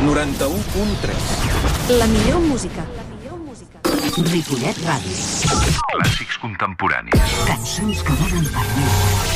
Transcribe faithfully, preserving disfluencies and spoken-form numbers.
noranta-u punt tres. La millor música. Ripollet Ràdio. Clàssics contemporanis. Cançons que donen per mi.